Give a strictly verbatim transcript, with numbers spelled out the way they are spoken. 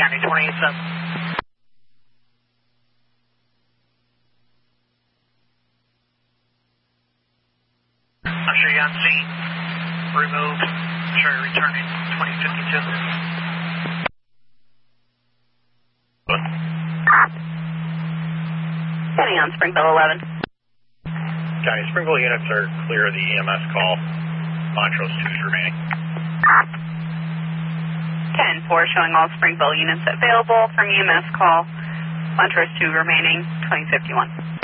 County twenty-eight seven. I'm sure you're on scene. Removed. I'm sure you're returning twenty fifty-two. County on Springville eleven. County, Springville units are clear of the E M S call. Montrose two is remaining. ten four showing all Springville units available from E M S call. Montrose two remaining, twenty fifty-one.